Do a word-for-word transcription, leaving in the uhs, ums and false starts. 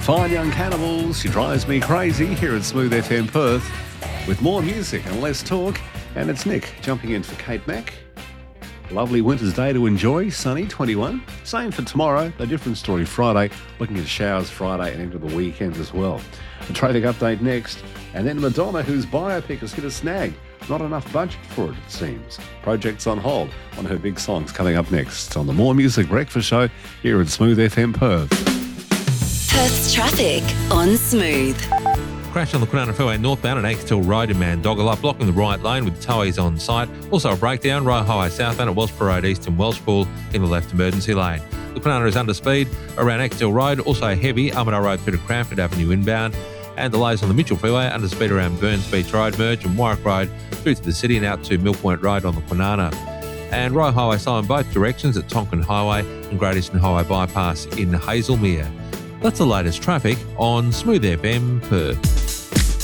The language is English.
Fine Young Cannibals, She Drives Me Crazy, here at Smooth F M Perth, with more music and less talk. And it's Nick jumping in for Kate Mack. Lovely winter's day to enjoy, sunny, twenty-one. Same for tomorrow, a different story Friday, looking at showers Friday and into the weekend as well. A traffic update next, and then Madonna, whose biopic has hit a snag. Not enough budget for it, it seems. Projects on hold. One of her big songs coming up next on the More Music Breakfast Show here at Smooth F M Perth. Perth's traffic on Smooth. Crash on the Kwinana Freeway northbound at Axtell Road in Mandogala, blocking the right lane with towies on site. Also a breakdown, Royal Highway southbound at Wellsborough Road east and Welshpool in the left emergency lane. The Kwinana is under speed around Axtell Road, also heavy, Armidale Road through to Cranford Avenue inbound, and delays on the Mitchell Freeway under speed around Burns Beach Road merge and Warwick Road through to the city and out to Mill Point Road on the Kwinana. And Royal Highway slow in both directions at Tonkin Highway and Great Eastern Highway bypass in Hazelmere. That's the latest traffic on Smooth F M Perth.